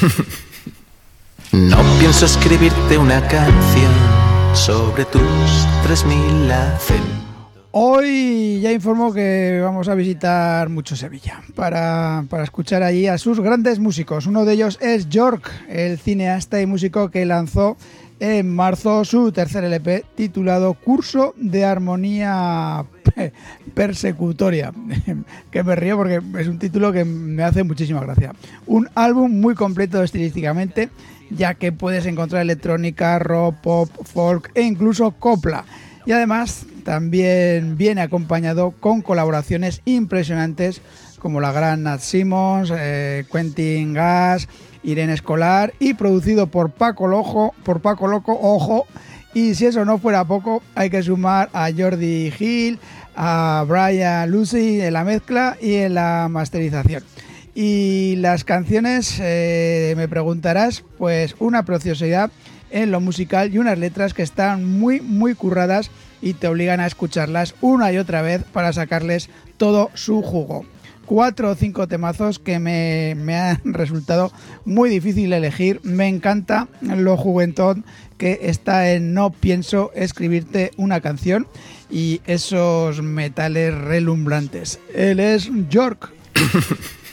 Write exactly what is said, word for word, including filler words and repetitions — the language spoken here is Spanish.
No pienso escribirte una canción sobre tus tres mil acentos. Hoy ya informo que vamos a visitar mucho Sevilla para, para escuchar allí a sus grandes músicos. Uno de ellos es York, el cineasta y músico que lanzó en marzo su tercer L P titulado Curso de Armonía Persecutoria, que me río porque es un título que me hace muchísima gracia. Un álbum muy completo estilísticamente, ya que puedes encontrar electrónica, rock, pop, folk e incluso copla. Y además también viene acompañado con colaboraciones impresionantes como la gran Nat Simmons, eh, Quentin Gas, Irene Escolar, y producido por Paco Loco, por Paco Loco, ojo. Y si eso no fuera poco, hay que sumar a Jordi Hill, a Brian Lucy en la mezcla y en la masterización. Y las canciones, eh, me preguntarás, pues una preciosidad en lo musical y unas letras que están muy muy curradas y te obligan a escucharlas una y otra vez para sacarles todo su jugo. Cuatro o cinco temazos que me, me han resultado muy difícil elegir. Me encanta lo juguetón que está en No pienso escribirte una canción y esos metales relumbrantes. Él es York.